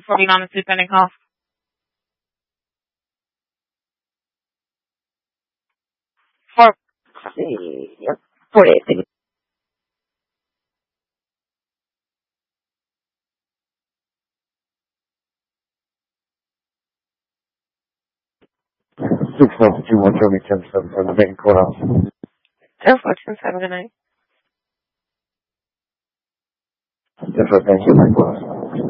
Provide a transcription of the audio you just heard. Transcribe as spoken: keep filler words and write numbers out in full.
Forty honestly pending call. Four. See, yep. Forty-eight. Six nine two one seventy ten seven from the main courthouse. Ten four ten seven. Good night. Yes, sir. Thank you. Likewise.